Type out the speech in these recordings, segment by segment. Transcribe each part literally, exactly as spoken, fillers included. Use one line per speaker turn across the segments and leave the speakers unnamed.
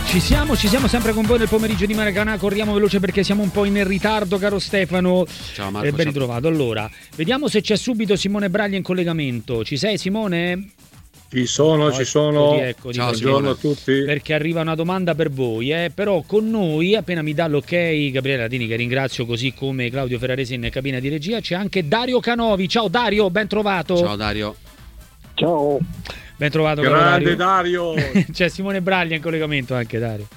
Ci siamo, ci siamo sempre con voi nel pomeriggio di Maracanã. Corriamo veloce perché siamo un po' in ritardo, caro Stefano.
Ciao Marco.
Eh, ben ritrovato. Allora, vediamo se c'è subito Simone Braglia in collegamento. Ci sei, Simone?
Ci sono,
No,
ci sono.
Ecco,
Ciao,
buongiorno a tutti.
Perché arriva una domanda per voi, eh? Però con noi, appena mi dà l'ok Gabriele Latini, che ringrazio, così come Claudio Ferraresi in cabina di regia, c'è anche Dario Canovi. Ciao Dario, ben trovato.
Ciao Dario.
Ciao.
Ben trovato,
grande Dario.
Dario. C'è Simone Braglia in collegamento anche, Dario.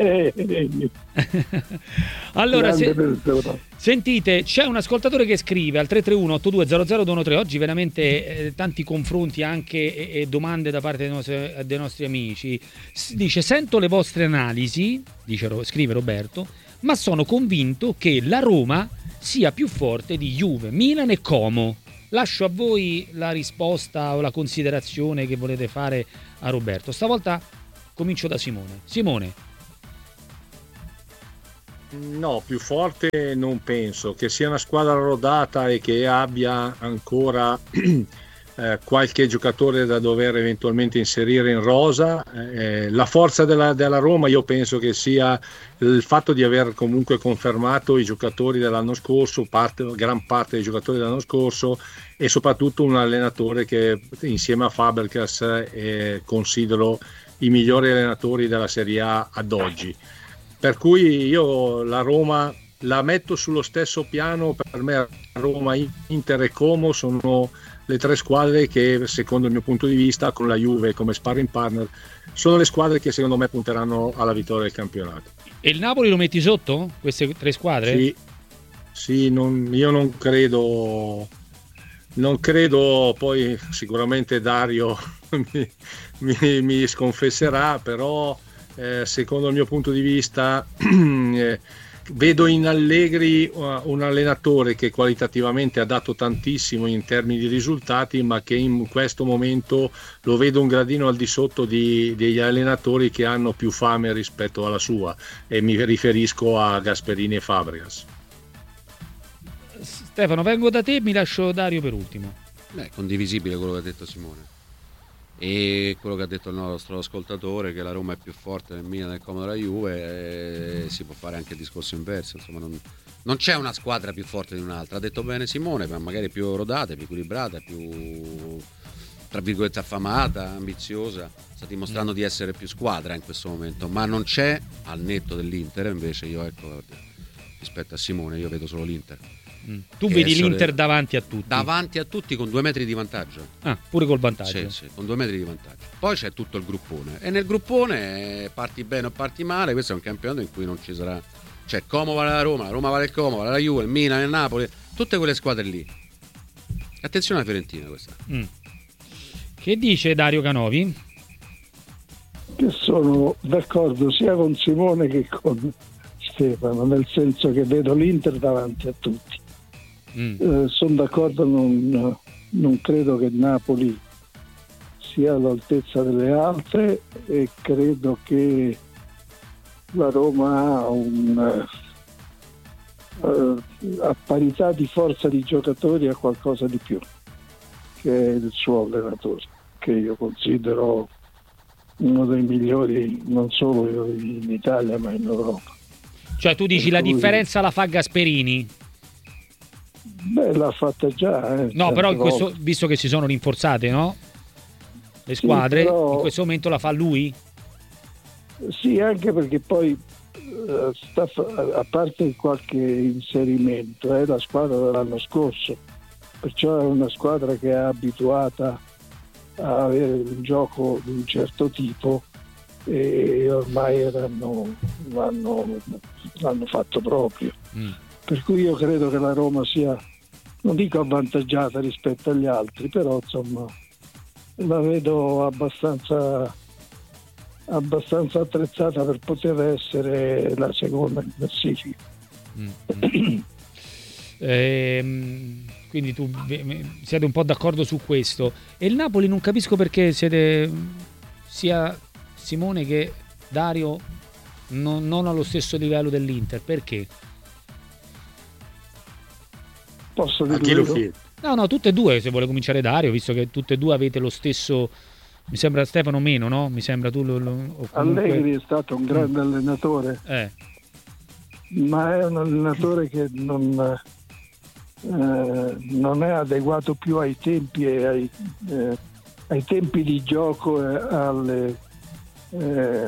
Allora, se, sentite, c'è un ascoltatore che scrive al tre tre uno otto due zero zero due uno tre. Oggi veramente eh, tanti confronti anche e, e domande da parte dei nostri, dei nostri amici. S- dice: sento le vostre analisi, dice, scrive Roberto, ma sono convinto che la Roma sia più forte di Juve, Milan e Como. Lascio a voi la risposta o la considerazione che volete fare a Roberto. Stavolta comincio da Simone. Simone.
No, più forte non penso. Che sia una squadra rodata e che abbia ancora eh, qualche giocatore da dover eventualmente inserire in rosa. Eh, la forza della, della Roma io penso che sia il fatto di aver comunque confermato i giocatori dell'anno scorso, parte, gran parte dei giocatori dell'anno scorso, e soprattutto un allenatore che insieme a Fabregas eh, considero i migliori allenatori della Serie A ad oggi. Per cui io la Roma la metto sullo stesso piano. Per me Roma, Inter e Como sono le tre squadre che, secondo il mio punto di vista, con la Juve come sparring partner, sono le squadre che secondo me punteranno alla vittoria del campionato.
E il Napoli lo metti sotto? Queste tre squadre?
Sì, sì, non, io non credo, non credo, poi sicuramente Dario mi, mi, mi sconfesserà, però eh, secondo il mio punto di vista eh, vedo in Allegri un allenatore che qualitativamente ha dato tantissimo in termini di risultati, ma che in questo momento lo vedo un gradino al di sotto di, degli allenatori che hanno più fame rispetto alla sua, e mi riferisco a Gasperini e Fabregas.
Stefano, vengo da te e mi lascio Dario per ultimo.
Beh, condivisibile quello che ha detto Simone. E quello che ha detto il nostro ascoltatore, che la Roma è più forte del Milan, del Como, della Juve, e si può fare anche il discorso inverso. Insomma, non, non c'è una squadra più forte di un'altra. Ha detto bene Simone, ma magari più rodata, più equilibrata, più, tra virgolette, affamata, ambiziosa. Sta dimostrando mm. di essere più squadra in questo momento, ma non c'è, al netto dell'Inter. Invece io, ecco, rispetto a Simone, io vedo solo l'Inter.
Mm. Tu vedi l'Inter le... davanti a tutti?
Davanti a tutti, con due metri di vantaggio.
Ah, pure col vantaggio.
Sì, sì, con due metri di vantaggio. Poi c'è tutto il gruppone, e nel gruppone parti bene o parti male. Questo è un campionato in cui non ci sarà, cioè Como vale la Roma, la Roma vale il Como, vale la Juve, il Milan, il Napoli, tutte quelle squadre lì. Attenzione alla Fiorentina questa.
Mm. Che dice Dario Canovi?
Che sono d'accordo sia con Simone che con Stefano, nel senso che vedo l'Inter davanti a tutti. Mm. Eh, sono d'accordo, non, non credo che Napoli sia all'altezza delle altre, e credo che la Roma ha un eh, a parità di forza di giocatori ha qualcosa di più, che è il suo allenatore, che io considero uno dei migliori non solo in Italia ma in Europa.
Cioè tu dici per la cui... differenza la fa Gasperini?
Beh, l'ha fatta già. Eh,
no, però in questo, visto che si sono rinforzate, no? Le squadre, sì, però... in questo momento la fa lui?
Sì, anche perché poi eh, sta, a parte qualche inserimento, è eh, la squadra dell'anno scorso, perciò è una squadra che è abituata a avere un gioco di un certo tipo, e ormai erano, l'hanno, l'hanno fatto proprio. Mm. Per cui io credo che la Roma sia, non dico avvantaggiata rispetto agli altri, però insomma la vedo abbastanza abbastanza attrezzata per poter essere la seconda in classifica.
Mm. ehm, quindi tu siete un po' d'accordo su questo. E il Napoli non capisco perché siete sia Simone che Dario non, non allo stesso livello dell'Inter. Perché?
Posso dire?
No, no, tutte e due, se vuole cominciare Dario, visto che tutte e due avete lo stesso Mi sembra Stefano meno, no? Mi sembra tu lo, lo, o comunque...
Allegri è stato un grande mm. allenatore,
eh.
ma è un allenatore che non, eh, non è adeguato più ai tempi e ai, eh, ai tempi di gioco e alle, eh,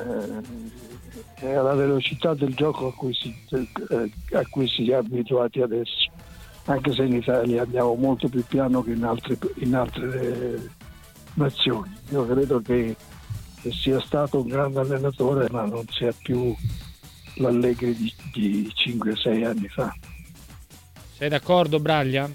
e alla velocità del gioco a cui, si, eh, a cui si è abituati adesso, anche se in Italia andiamo molto più piano che in altre, in altre nazioni. Io credo che sia stato un grande allenatore, ma non sia più l'Allegri di, di cinque sei anni fa.
Sei d'accordo, Braglia?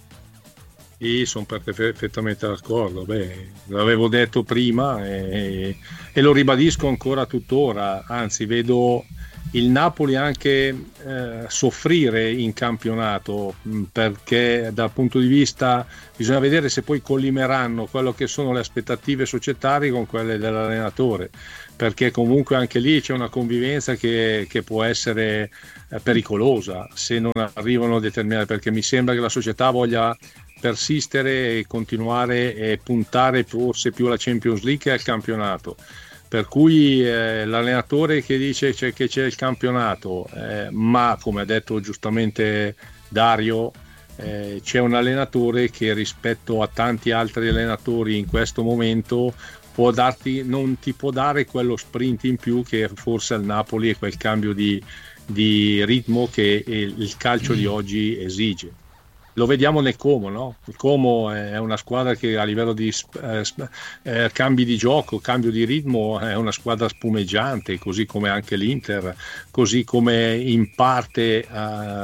Sì, sono perfettamente d'accordo. Beh, l'avevo detto prima e, e lo ribadisco ancora tuttora, anzi vedo il Napoli anche eh, soffrire in campionato, perché dal punto di vista bisogna vedere se poi collimeranno quello che sono le aspettative societarie con quelle dell'allenatore, perché comunque anche lì c'è una convivenza che, che può essere eh, pericolosa se non arrivano determinate, perché mi sembra che la società voglia persistere e continuare e puntare forse più alla Champions League che al campionato. Per cui eh, l'allenatore che dice c'è, che c'è il campionato, eh, ma come ha detto giustamente Dario, eh, c'è un allenatore che rispetto a tanti altri allenatori in questo momento può darti, non ti può dare quello sprint in più che forse al Napoli è quel cambio di, di ritmo che il calcio di oggi esige. Lo vediamo nel Como, no? Il Como è una squadra che a livello di eh, eh, cambi di gioco, cambio di ritmo è una squadra spumeggiante, così come anche l'Inter, così come in parte eh,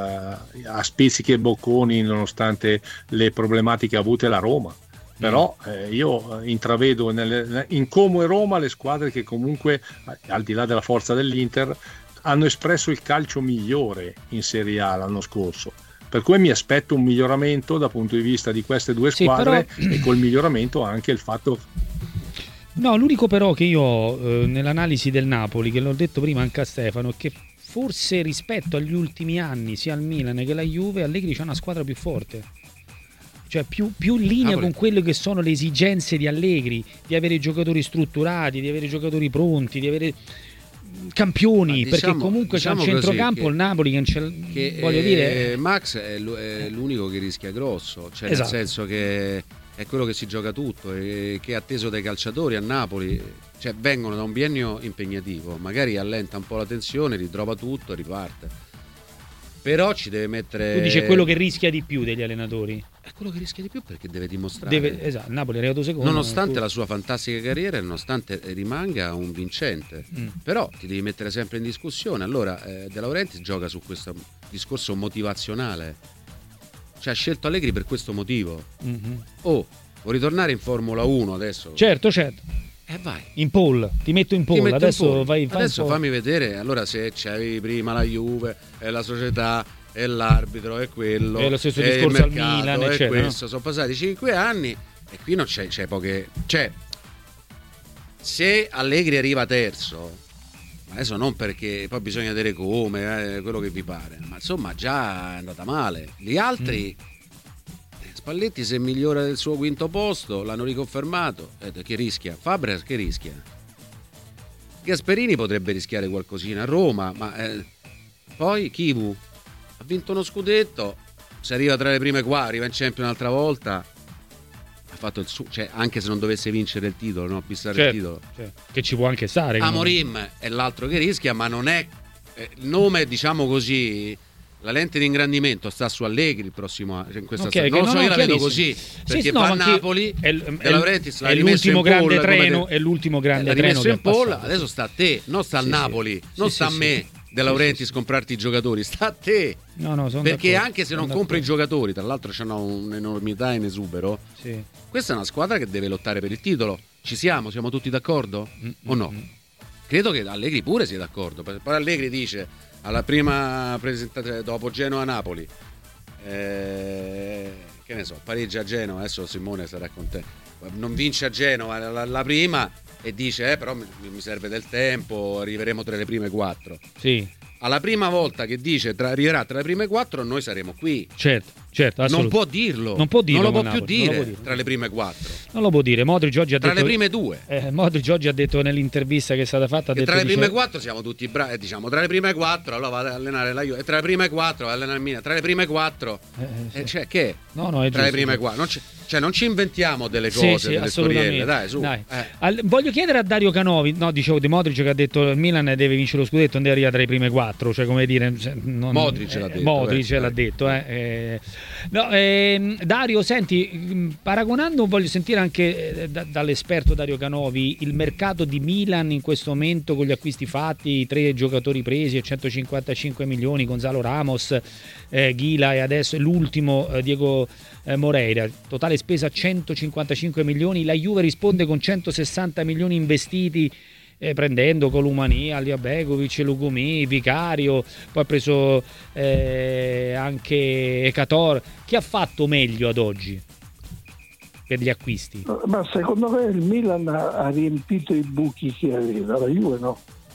a spizzichi e bocconi nonostante le problematiche avute la Roma. Però eh, io intravedo nelle, in Como e Roma le squadre che comunque, al di là della forza dell'Inter, hanno espresso il calcio migliore in Serie A l'anno scorso. Per cui mi aspetto un miglioramento dal punto di vista di queste due squadre, sì, però... e col miglioramento anche il fatto...
No, l'unico però che io ho eh, nell'analisi del Napoli, che l'ho detto prima anche a Stefano, è che forse rispetto agli ultimi anni, sia al Milan che alla Juve, Allegri c'ha una squadra più forte. Cioè più, più in linea Napoli. Con quelle che sono le esigenze di Allegri, di avere giocatori strutturati, di avere giocatori pronti, di avere... campioni, diciamo, perché comunque diciamo c'è un centrocampo il Napoli che, che voglio
eh,
dire
Max è l'unico che rischia grosso, cioè
esatto.
Nel senso che è quello che si gioca tutto e che è atteso dai calciatori a Napoli, cioè vengono da un biennio impegnativo, magari allenta un po' la tensione, ritrova tutto, riparte, però ci deve mettere...
Tu dici quello che rischia di più degli allenatori?
È quello che rischia di più perché deve dimostrare.
Deve, esatto, Napoli è arrivato secondo.
Nonostante la sua fantastica carriera, nonostante rimanga un vincente, mm. però ti devi mettere sempre in discussione. Allora, eh, De Laurentiis gioca su questo discorso motivazionale. Cioè ha scelto Allegri per questo motivo. Mm-hmm. Oh, vuoi ritornare in Formula uno adesso?
Certo, certo.
E eh vai.
In pole, ti metto in pole. Adesso,
in pole.
Vai, vai
adesso fammi vedere. Allora se c'avevi prima la Juve e la società e l'arbitro e quello
è lo stesso
e
discorso
il mercato,
al Milan
e
eccetera,
questo
no?
Sono passati cinque anni e qui non c'è, c'è poche, cioè se Allegri arriva terzo, adesso non perché poi bisogna vedere come eh, quello che vi pare, ma insomma già è andata male. Gli altri mm. Spalletti se migliora del suo quinto posto l'hanno riconfermato, eh, che rischia? Fabregas che rischia? Gasperini potrebbe rischiare qualcosina a Roma, ma eh, poi Chivu ha vinto uno scudetto, se arriva tra le prime qua, arriva in Champions un'altra volta, ha fatto il suo, cioè anche se non dovesse vincere il titolo, no, bissare certo, il titolo,
certo. Che ci può anche stare.
Amorim non... è l'altro che rischia, ma non è eh, il nome, diciamo così, la lente di ingrandimento sta su Allegri il prossimo anno, in questa
okay,
non lo so,
no,
io
no,
la vedo così perché
sì,
va
no,
a Napoli
è,
è, è,
è l'ultimo grande treno è l'ultimo grande treno
in poll, adesso sta a te, non sta al
sì,
Napoli,
sì,
non
sì,
sta
sì,
a me
sì.
De Laurentiis sì, sì. comprarti i giocatori, sta a te,
no, no,
perché
d'accordo,
anche se non
d'accordo.
compri i giocatori, tra l'altro c'hanno un'enormità in esubero,
sì.
Questa è una squadra che deve lottare per il titolo. Ci siamo? Siamo tutti d'accordo? Mm-hmm. O no? Credo che Allegri pure sia d'accordo. Poi Allegri dice alla prima presentazione dopo Genoa-Napoli eh, che ne so, pareggia a Genoa, adesso Simone sarà contento, non vince a Genoa la, la prima e dice eh però mi, mi serve del tempo, arriveremo tra le prime quattro.
Sì.
alla prima volta che dice tra, arriverà tra le prime quattro, noi saremo qui.
Certo, certo,
non può dirlo.
Non può dirlo,
non lo può
Napoli,
più dire,
può dire
tra le prime quattro.
Non lo può dire. Modric oggi ha
tra
detto
le prime due.
Eh, Modric oggi ha detto nell'intervista che è stata fatta, ha detto,
tra le prime
dice...
quattro siamo tutti bravi, diciamo, tra le prime quattro allora va ad allenare la Juve, e tra le prime quattro va ad allenare il Milan, tra le prime quattro
eh, sì.
eh, cioè che?
No, no, è
tra
giusto,
le prime
giusto.
quattro, non ci, cioè non ci inventiamo delle cose,
sì, sì,
delle storielle, dai, su.
Dai.
Eh.
Al, voglio chiedere a Dario Canovi, no, dicevo di Modric, che ha detto il Milan deve vincere lo scudetto, non deve arrivare tra i prime quattro, cioè come dire, non,
Modric l'ha
eh,
detto,
Modric
eh,
l'ha
eh.
detto, eh. Eh. No, eh, Dario, senti, paragonando, voglio sentire anche eh, da, dall'esperto Dario Canovi il mercato di Milan in questo momento con gli acquisti fatti, i tre giocatori presi e centocinquantacinque milioni, Gonzalo Ramos, eh, Ghila e adesso l'ultimo eh, Diego eh, Moreira, totale spesa centocinquantacinque milioni, la Juve risponde con centosessanta milioni investiti, eh, prendendo Columani, Aliabegovic, Lugumi, Vicario, poi ha preso eh, anche Ekator. Chi ha fatto meglio ad oggi per gli acquisti?
Ma secondo me il Milan ha, ha riempito i buchi che aveva, la Juve no.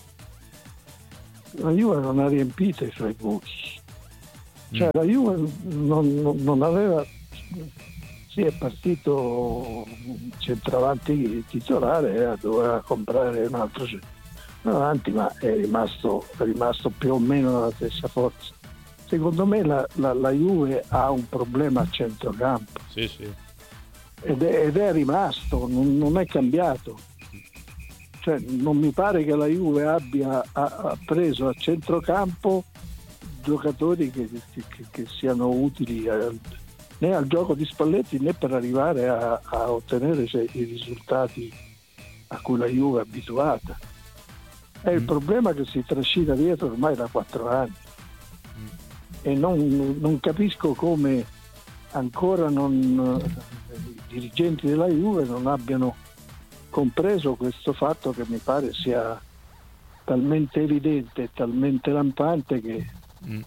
La Juve non ha riempito i suoi buchi. Cioè mm. la Juve non, non aveva... Sì, è partito centravanti titolare, eh, doveva comprare un altro centravanti, ma è rimasto, è rimasto più o meno alla stessa forza. Secondo me la, la, la Juve ha un problema a centrocampo.
Sì, sì.
Ed è, ed è rimasto, non, non è cambiato. Cioè, non mi pare che la Juve abbia ha, ha preso a centrocampo giocatori che, che, che siano utili a, né al gioco di Spalletti né per arrivare a, a ottenere i risultati a cui la Juve è abituata. È il mm. problema che si trascina dietro ormai da quattro anni mm. e non, non capisco come ancora non, i dirigenti della Juve non abbiano compreso questo fatto, che mi pare sia talmente evidente e talmente lampante che mm.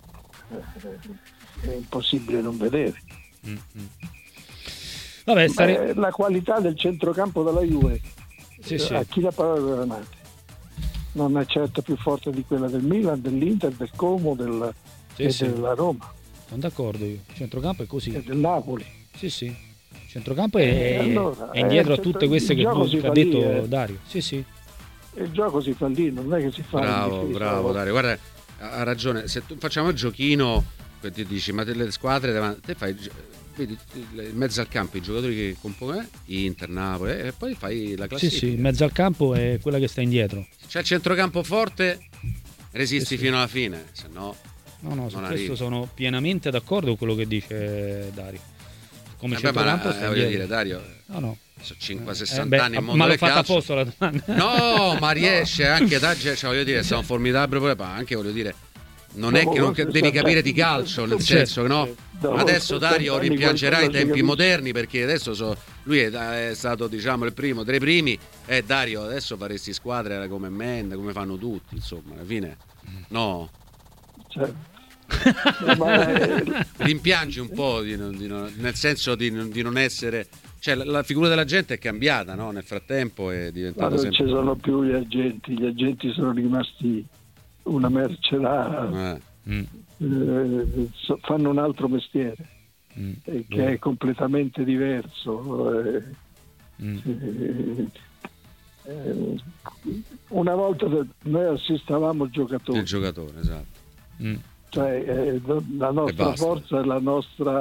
è impossibile non vedere. Mm-hmm. Vabbè, stare... la qualità del centrocampo della Juve,
sì, sì.
a chi la parola veramente non è certo più forte di quella del Milan, dell'Inter, del Como, del,
sì,
e
sì.
della Roma.
Sono d'accordo io. Il centrocampo è così.
E del Napoli.
Sì, sì. Il centrocampo è,
eh, allora,
è indietro
eh,
a tutte queste che, che ha detto lì, eh. Dario. Sì, sì.
Il gioco si fa lì, non è che si fa.
Bravo, bravo Dario. Guarda, ha ragione. Se tu facciamo il giochino, ti dici, ma delle squadre davanti, te fai, vedi in mezzo al campo i giocatori che compongono Inter, Napoli, e poi fai la classifica.
Sì, sì, in mezzo al campo è quella che sta indietro.
C'è il centrocampo forte, resisti sì, fino alla fine, se no.
No, no, su questo
arrivi.
Sono pienamente d'accordo con quello che dice Dario. Come
eh
centrocampo
beh, ma, eh, voglio dire, Dario, no, no. sono cinquanta sessanta
eh,
anni in mondo
ma l'ho
del
fatta
calcio.
apposta la domanda.
No, ma riesce anche da, cioè, voglio dire, sono formidabili, ma anche voglio dire, non è che non devi capire di calcio, nel senso che no, adesso Dario rimpiangerà i tempi moderni, perché adesso so, lui è, è stato, diciamo, il primo tra i primi, e eh, Dario adesso faresti squadre come Menda, come fanno tutti, insomma, alla fine no.
Certo. Ma...
rimpiangi un po' di non, di non, nel senso di, di non essere, cioè la, la figura della gente è cambiata, no? Nel frattempo è diventata
non
sempre...
ci sono più gli agenti, gli agenti sono rimasti una merce rara, eh. mm. eh, fanno un altro mestiere mm. eh, che mm. è completamente diverso. Eh, mm. eh, eh, una volta noi assistavamo al giocatore,
il giocatore, esatto.
Mm.
Cioè, eh, la nostra forza e la nostra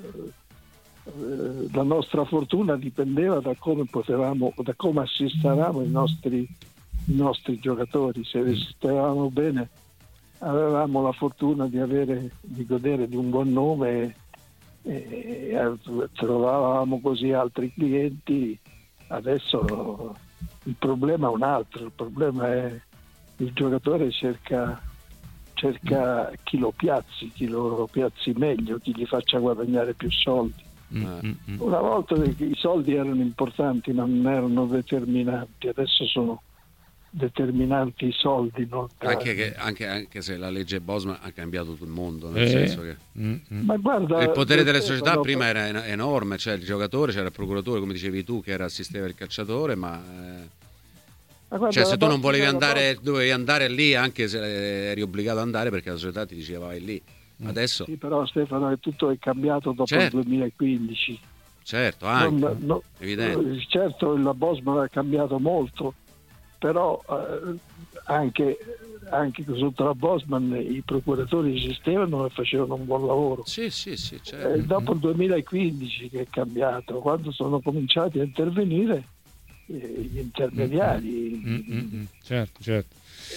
eh, la nostra fortuna dipendeva da come potevamo, da come assistavamo i nostri, i nostri giocatori. Se resistevamo bene avevamo la fortuna di avere, di godere di un buon nome e, e trovavamo così altri clienti. Adesso il problema è un altro, il problema è il giocatore cerca cerca chi lo piazzi, chi lo piazzi meglio, chi gli faccia guadagnare più soldi. Mm-hmm. Una volta i soldi erano importanti ma non erano determinanti, adesso sono determinanti i soldi. Non
anche, che, anche, anche se la legge Bosman ha cambiato tutto il mondo, nel eh. senso che
mm-hmm. ma guarda,
il potere delle società
no,
prima era enorme, cioè il giocatore, c'era il procuratore, come dicevi tu, che era assisteva il calciatore, ma... Eh,
guarda,
cioè se tu non volevi andare, Bosman... dovevi andare lì anche se eri obbligato ad andare perché la società ti diceva vai lì. Adesso
sì, però Stefano è tutto è cambiato dopo
certo.
il duemilaquindici.
Certo, anche
non, no,
evidente.
Certo la Bosman ha cambiato molto, però eh, anche, anche sotto la Bosman i procuratori esistevano e facevano un buon lavoro.
Sì, sì, sì, certo.
Eh, dopo il duemilaquindici che è cambiato, quando sono cominciati a intervenire eh, gli intermediari,
Mm-hmm. certo, certo.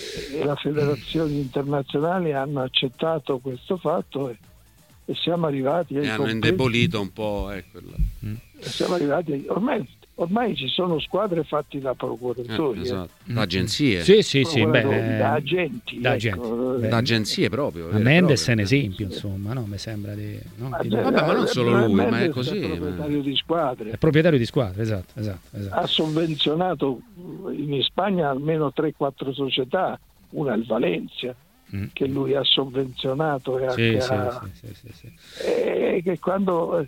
E le federazioni internazionali hanno accettato questo fatto e, e siamo arrivati ai
e hanno
completi.
indebolito un po' ecco.
Mm. Siamo arrivati ormai ormai ci sono squadre fatte da procuratori,
eh, esatto. da agenzie.
Sì, sì, sì, beh,
da agenti,
da,
ecco.
agenti.
da agenzie proprio.
Ma Mendes è un esempio, insomma, no? Mi sembra di, no?
Ma,
di...
Vabbè, ma non solo lui,
Mendes
ma è così.
È proprietario
ma...
di squadre.
È proprietario di squadre, esatto, esatto, esatto.
Ha sovvenzionato in Spagna almeno tre quattro società, una è il Valencia, mm. che lui ha sovvenzionato e
sì,
che
sì,
ha...
sì, sì, sì, sì.
E che quando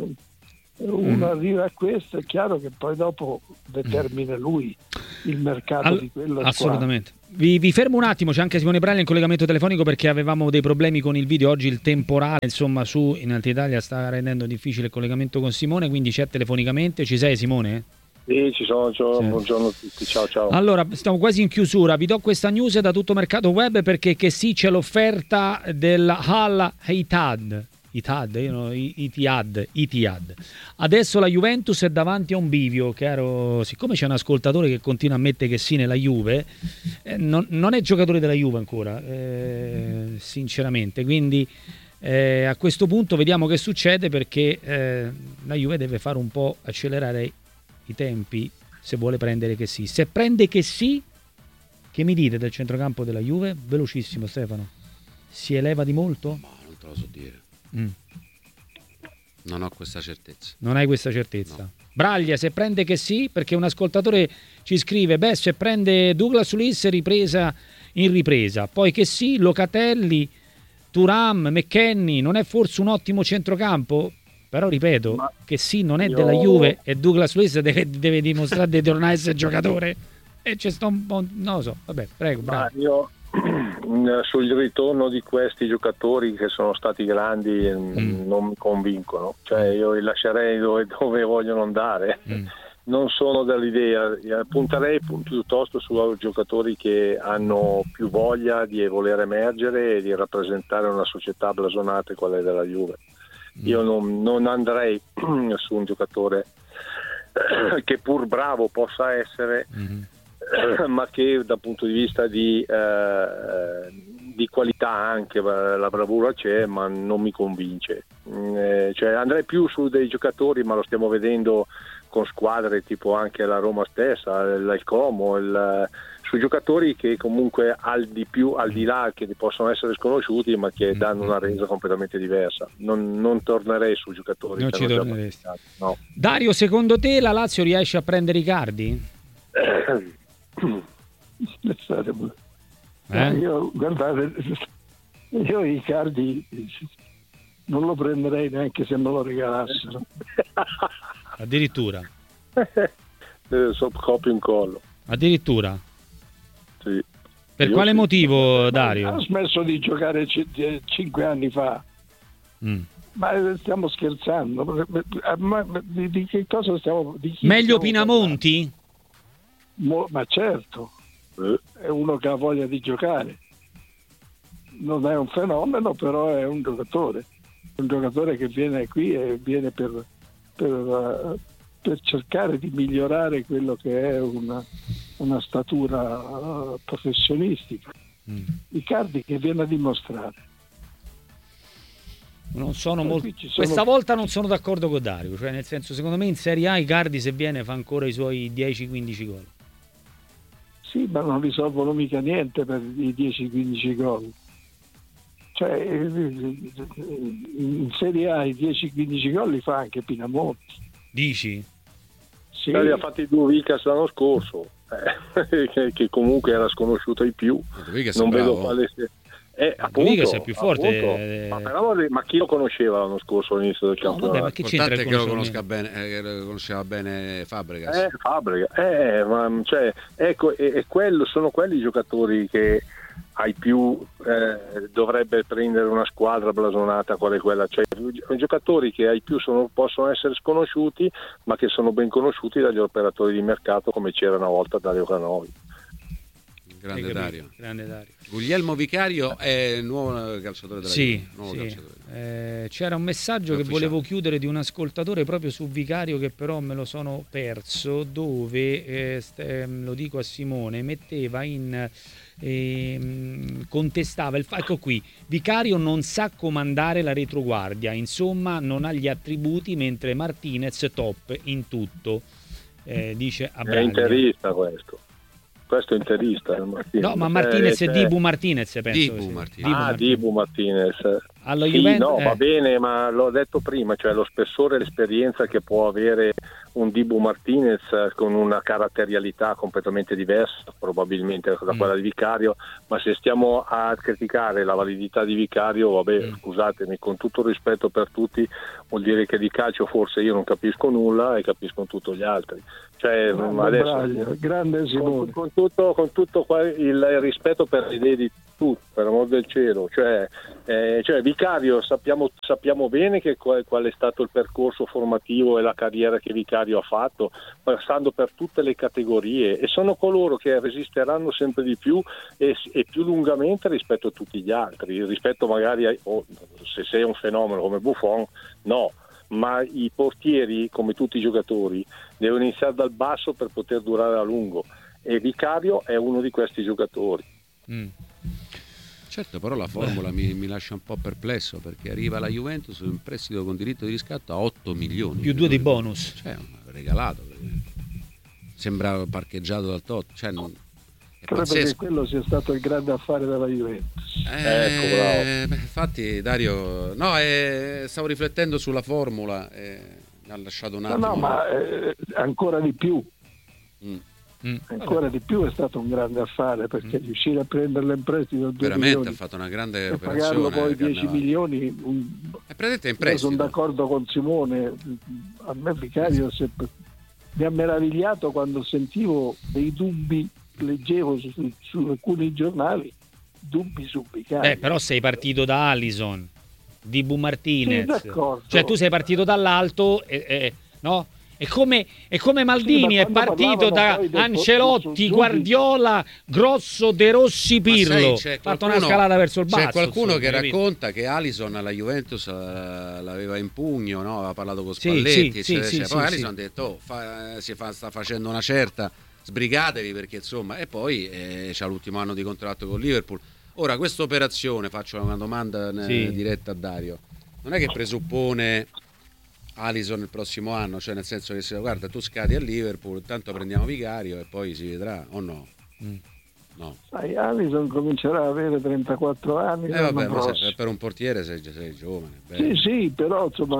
uno mm. arriva a questo è chiaro che poi dopo determina lui il mercato
All-
di quello.
Assolutamente. Vi, vi fermo un attimo, c'è anche Simone Braglia in collegamento telefonico perché avevamo dei problemi con il video, oggi il temporale insomma su in Alta Italia sta rendendo difficile il collegamento con Simone, quindi c'è telefonicamente. Ci sei Simone?
Sì, ci sono, ciao, sì. Buongiorno a tutti, ciao ciao.
Allora, stiamo quasi in chiusura, vi do questa news da tutto mercato web perché che sì c'è l'offerta del Al Ittihad, Ittihad, io no, Ittihad, Ittihad. Adesso la Juventus è davanti a un bivio, caro, siccome c'è un ascoltatore che continua a mettere che sì nella Juve, eh, non, non è giocatore della Juve ancora, eh, sinceramente, quindi eh, a questo punto vediamo che succede perché eh, la Juve deve fare un po' accelerare i tempi se vuole prendere che sì. Se prende che sì, che mi dite del centrocampo della Juve? Velocissimo Stefano. Si eleva di molto?
Ma non te lo so dire.
Mm.
Non ho questa certezza.
Non hai questa certezza?
No.
Braglia, se prende che sì, perché un ascoltatore ci scrive, beh, se prende Douglas Luiz ripresa in ripresa, poi che sì, Locatelli, Thuram, McKennie, non è forse un ottimo centrocampo? Però ripeto ma che sì, non è io... della Juve e Douglas Luiz deve, deve dimostrare di tornare a essere giocatore e ci sto un po', non lo so, vabbè, prego.
Ma io sul ritorno di questi giocatori che sono stati grandi mm. non mi convincono, cioè io li lascerei dove, dove vogliono andare. Mm. Non sono dell'idea, punterei piuttosto su giocatori che hanno più voglia di voler emergere e di rappresentare una società blasonata quale è della Juve. Io non, non andrei su un giocatore che pur bravo possa essere, mm-hmm. ma che dal punto di vista di, eh, di qualità anche la bravura c'è, ma non mi convince. Eh, cioè andrei più su dei giocatori, ma lo stiamo vedendo con squadre tipo anche la Roma stessa, il Como, il su giocatori che comunque al di più, al di là che possono essere sconosciuti ma che danno una resa completamente diversa. Non, non tornerei su giocatori
non
che
ci
non
torneresti.
No.
Dario, secondo te la Lazio riesce a prendere Icardi?
Eh? Io guardate, io Icardi non lo prenderei neanche se me lo regalassero.
Addirittura?
So copio in collo.
Addirittura?
Sì.
Per
io
quale
sì.
motivo, Dario?
Ho smesso di giocare c- cinque anni fa. Mm. Ma stiamo scherzando? Ma di, di che cosa stiamo? Di chi
Meglio
stiamo
Pinamonti?
Mo, ma certo, eh. È uno che ha voglia di giocare. Non è un fenomeno, però è un giocatore. Un giocatore che viene qui e viene per, per, uh, per cercare di migliorare quello che è una, una statura uh, professionistica. Mm. Icardi che viene a dimostrare.
Non sono molto... sono... Questa volta non sono d'accordo con Dario, cioè nel senso, secondo me in Serie A Icardi se viene fa ancora i suoi dieci quindici gol.
Sì, ma non risolvono mica niente per i dieci quindici gol. Cioè in Serie A i dieci quindici gol li fa anche Pinamonti.
Dici?
Sì. Li ha fatti due Vicas l'anno scorso, eh, che, che comunque era sconosciuto ai più. Non vedo quale sia. Eh, appunto,
Dodiches è più forte. Eh...
Ma, però, ma chi lo conosceva l'anno scorso all'inizio del campionato? No, vabbè, ma
che c'entra
che lo conosca bene, eh, lo conosceva bene Fabregas.
Eh, Fabregas, eh, ma cioè, ecco, e, e quello, sono quelli i giocatori che ai più eh, dovrebbe prendere una squadra blasonata quale quella, cioè i giocatori che ai più sono, possono essere sconosciuti, ma che sono ben conosciuti dagli operatori di mercato, come c'era una volta Dario Canovi.
Grande Dario.
Grande Dario.
Guglielmo Vicario è il nuovo calciatore della
sì,
Juve. Nuovo
sì.
calciatore.
Eh, c'era un messaggio che volevo chiudere di un ascoltatore proprio su Vicario, che però me lo sono perso, dove eh, st- lo dico a Simone, metteva in eh, contestava il fatto, ecco qui, Vicario non sa comandare la retroguardia, insomma non ha gli attributi, mentre Martinez top in tutto, eh, dice Abraglia.
È interista questo. Questo è interista. Martinez.
No, ma Martinez
eh,
è Dibu Martinez, penso.
Dibu
sì.
Martinez.
Ah, Dibu Martinez.
Allo
sì,
Juventus,
no,
eh.
va bene, ma l'ho detto prima, cioè lo spessore e l'esperienza che può avere un Dibu Martinez con una caratterialità completamente diversa, probabilmente da quella mm. di Vicario, ma se stiamo a criticare la validità di Vicario, vabbè, mm. scusatemi, con tutto il rispetto per tutti, vuol dire che di calcio forse io non capisco nulla e capiscono tutto gli altri. Cioè, adesso,
Braglio, grande Simone.
Con, con tutto, con tutto qua il, il rispetto per le idee di tutti, per amor del cielo, cioè, eh, cioè Vicario sappiamo, sappiamo bene che qual, qual è stato il percorso formativo e la carriera che Vicario ha fatto, passando per tutte le categorie, e sono coloro che resisteranno sempre di più e, e più lungamente rispetto a tutti gli altri, rispetto magari a, oh, se sei un fenomeno come Buffon, no, ma i portieri, come tutti i giocatori, devono iniziare dal basso per poter durare a lungo, e Vicario è uno di questi giocatori.
Mm.
Certo, però la formula mi, mi lascia un po' perplesso, perché arriva la Juventus in prestito con diritto di riscatto a otto milioni
più due di bonus,
cioè regalato, sembra parcheggiato dal Tot, cioè non,
credo pazzesco. Che quello sia stato il grande affare della Juventus.
Eh, ecco, bravo. Beh, infatti Dario, no, eh, stavo riflettendo sulla formula, eh, mi ha lasciato un attimo.
No, no, ma eh, ancora di più.
Mm.
Mm.
Ancora di più è stato un grande affare, perché mm. riuscire a prenderlo in prestito
veramente ha fatto una grande
e
operazione,
pagarlo poi dieci milioni. Un...
è praticamente in prestito.
Io sono d'accordo con Simone, a me Vicario sempre... mi ha meravigliato quando sentivo dei dubbi, leggevo su, su, su alcuni giornali dubbi su Vicario.
Eh, però sei partito da Alisson, Dibu Martinez,
sì,
cioè tu sei partito dall'alto e, e, no? È come, è come Maldini, sì, è partito da Ancelotti, Guardiola, Grosso, De Rossi, Pirlo, ha fatto una scalata verso il basso.
C'è qualcuno
insomma,
che
capito?
racconta che Alisson alla Juventus l'aveva in pugno, no? Aveva parlato con Spalletti,
sì,
eccetera,
sì,
eccetera.
sì,
Poi
sì,
Alisson
sì.
ha detto oh, fa, si fa, sta facendo una certa, sbrigatevi, perché insomma, e poi eh, c'ha l'ultimo anno di contratto con Liverpool. Ora, questa operazione, faccio una domanda sì. diretta a Dario, non è che presuppone Alisson il prossimo anno, cioè nel senso che se guarda tu scadi a Liverpool, tanto prendiamo Vicario e poi si vedrà, o no? Mm. No.
Sai, Alisson comincerà ad avere trentaquattro anni.
Eh vabbè, ma se, per un portiere sei, sei giovane.
Sì, sì, però insomma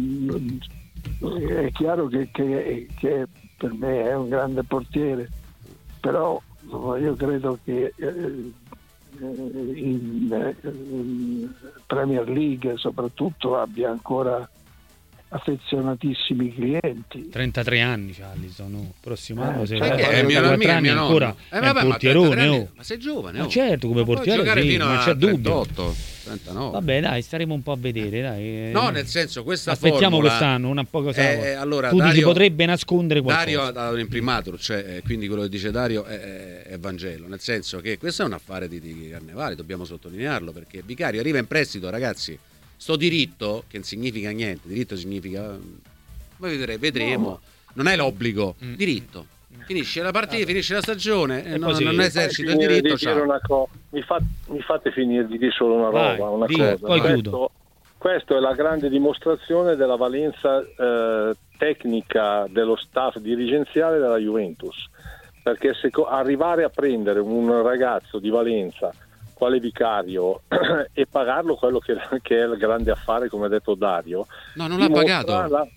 è chiaro che, che, che per me è un grande portiere, però io credo che eh, in, in Premier League soprattutto abbia ancora affezionatissimi clienti.
trentatré anni c'ha Alisson, no? Prossimo anno
eh,
se
cioè,
è mio, anni è mio ancora eh, vabbè, è un portierone,
ma,
oh.
ma sei giovane, oh.
Ma certo, come
ma
portiere sì,
fino
non
a
c'è dubbio.
trentotto, trentanove.
Vabbè, dai, staremo un po' a vedere, dai.
No, nel senso, questa
aspettiamo
formula,
quest'anno una poco
eh, allora,
tu
Dario,
dici potrebbe nascondere qualcosa.
Dario ha dato l'imprimatur, cioè quindi quello che dice Dario è, è Vangelo, nel senso che questo è un affare di, di Carnevale, dobbiamo sottolinearlo, perché Vicario arriva in prestito, ragazzi. Sto diritto, che non significa niente, diritto significa, voi vedrete, vedremo, no. Non è l'obbligo, mm. diritto. Finisce la partita, ah, finisce la stagione, e non, non esercita il diritto.
Di una co- mi, fa- mi fate finire di dire solo una roba, Vai, una
dico,
cosa. Questo, questo è la grande dimostrazione della valenza eh, tecnica dello staff dirigenziale della Juventus, perché se co- arrivare a prendere un ragazzo di valenza quale Vicario e pagarlo quello che, che è il grande affare, come ha detto Dario,
no, non l'ha pagato.
La...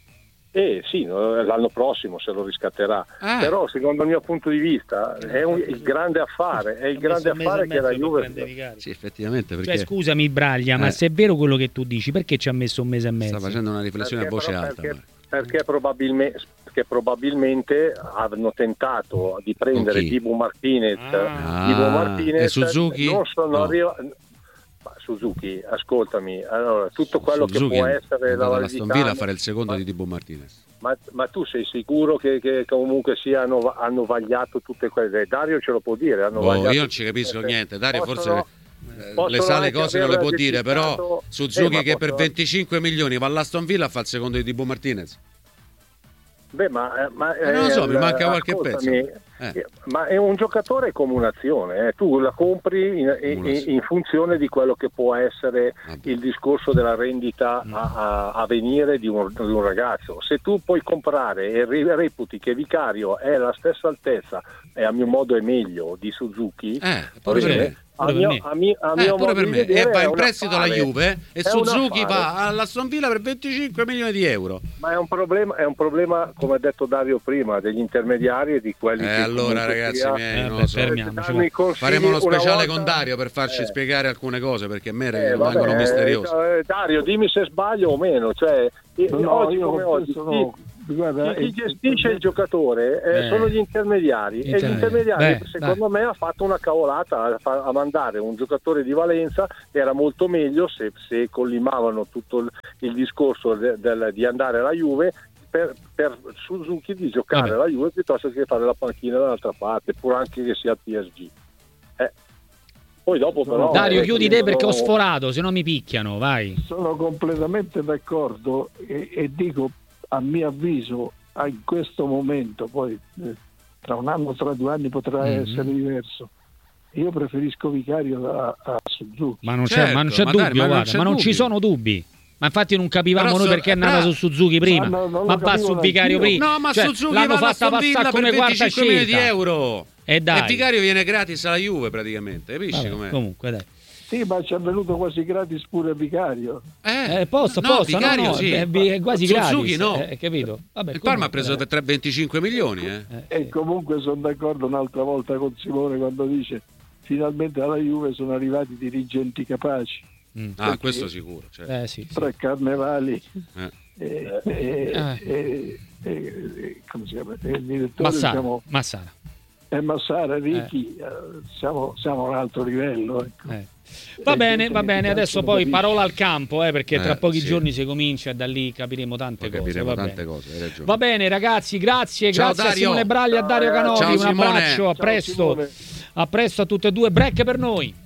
Eh sì, l'anno prossimo se lo riscatterà, ah. però secondo il mio punto di vista è un, il grande affare, è il grande affare che la Juve...
Sì, effettivamente. Perché...
Cioè, scusami Braglia, eh. ma se è vero quello che tu dici, perché ci ha messo un mese e mezzo?
Sta facendo una riflessione
perché,
a voce
però,
alta.
Perché, perché, probabilmente, perché probabilmente hanno tentato di prendere Dibu Martinez,
ah.
Dibu Martinez
e Suzuki?
Non sono
no.
arrivati... Suzuki, ascoltami, allora, tutto quello
Suzuki
che può essere la
Aston Villa a fare il secondo ma, di Dibu Martinez.
Ma, ma tu sei sicuro che, che comunque sia hanno, hanno vagliato tutte quelle? Dario ce lo può dire. Hanno
oh, io non ci capisco niente. Dario
possono,
forse le sale cose non le può dire, però Suzuki eh, che per venticinque milioni va all'Aston Villa a fare il secondo di Dibu Martinez.
Beh, ma, ma
eh, non lo so, mi manca qualche pezzo.
Eh. Ma è un giocatore come un'azione, eh. Tu la compri in, in, in funzione di quello che può essere Vabbè. il discorso della rendita a, a, a venire di un, di un ragazzo. Se tu puoi comprare e reputi che Vicario è alla stessa altezza e a mio modo è meglio di Suzuki,
eh, pure per me.
A mio, a mio, a mio
eh, pure per me e va in prestito alla
affare.
Juve e è Suzuki va all'Aston Villa per venticinque milioni di euro.
Ma è un problema, è un problema come ha detto Dario prima, degli intermediari e di quelli
eh,
che
allora ragazzi
sia,
miei,
eh,
non
beh,
so.
faremo
uno speciale
volta,
con Dario per farci
eh,
spiegare alcune cose perché a me
eh,
rimangono
vabbè,
misteriose.
eh, Dario, dimmi se sbaglio o meno, cioè
no,
oggi
io
come oggi
sono...
chi,
Guarda,
chi gestisce il giocatore eh, sono gli intermediari e gli intermediari Beh, secondo dai. me ha fatto una cavolata a, a mandare un giocatore di Valenza. Era molto meglio se, se collimavano tutto il, il discorso de, del, di andare alla Juve per, per Suzuki di giocare alla Juve piuttosto che fare la panchina dall'altra parte, pur anche che sia P S G. Eh. Poi dopo però
Dario
eh,
chiudi te perché ho sforato, se no mi picchiano, vai.
Sono completamente d'accordo e, e dico, a mio avviso, in questo momento, poi eh, tra un anno, tra due anni potrà mm-hmm. essere diverso. Io preferisco Vicario a, a Suzuki.
Ma non
certo,
c'è, ma non c'è
ma
dubbio,
dai, ma,
guarda,
non, c'è
ma non
dubbio.
ci sono dubbi. Ma infatti non capivamo
però
noi
so,
perché è andata
bra-
su Suzuki prima.
Ma, no,
ma va su Vicario prima.
No, ma
cioè,
Suzuki
l'hanno
va
fatta passare come quarta scelta
milioni di euro.
E, dai.
e Vicario viene gratis alla Juve praticamente, capisci
Vabbè,
com'è?
Comunque dai.
Sì, ma ci è venuto quasi gratis pure Vicario.
Eh, eh posso,
no,
posso,
Vicario,
no, no,
sì.
è, è quasi
Suzuki
gratis,
no.
eh, capito? Vabbè,
il Parma ha preso per venticinque milioni, eh.
Eh, e comunque sono d'accordo un'altra volta con Simone quando dice finalmente alla Juve sono arrivati dirigenti capaci.
Mm. Ah, questo sicuro. Certo.
Eh, sì,
Tre
sì.
carnevali.
Eh.
E, e,
eh.
e, e, e, come si chiama? Il direttore
Massara,
siamo,
Massara.
E Massara, Ricchi,
eh.
uh, siamo, siamo a un altro livello. Ecco.
Eh. Va bene, va bene, adesso poi parola al campo, eh, perché tra eh, pochi sì. giorni si comincia e da lì capiremo tante
poi
cose.
Capiremo
va
tante
bene.
cose, hai ragione.
Va bene ragazzi, grazie,
Ciao,
grazie
Dario.
a Simone Braglia e a Dario Canovi,
Ciao,
un
Simone.
abbraccio, a
Ciao,
presto.
Simone.
A presto a tutte e due, break per noi.